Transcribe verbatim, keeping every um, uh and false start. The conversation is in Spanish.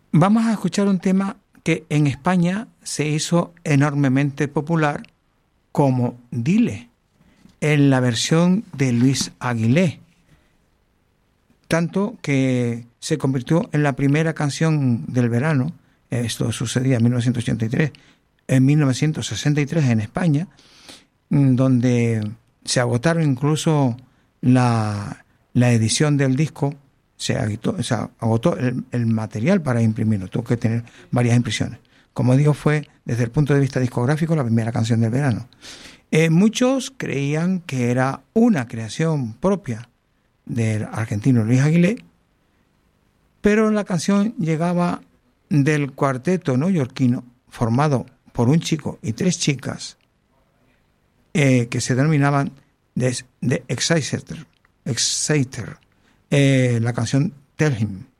Vamos a escuchar un tema que en España se hizo enormemente popular como Dile, en la versión de Luis Aguilé, tanto que se convirtió en la primera canción del verano. Esto sucedía en mil novecientos ochenta y tres, en mil novecientos sesenta y tres en España, donde se agotaron incluso la, la edición del disco, se agotó, se agotó el, el material para imprimirlo, tuvo que tener varias impresiones. Como digo, fue desde el punto de vista discográfico la primera canción del verano. Eh, muchos creían que era una creación propia del argentino Luis Aguilé, pero la canción llegaba del cuarteto neoyorquino formado por un chico y tres chicas eh, que se denominaban The, The Exciter, Exciter eh, la canción Tell Him.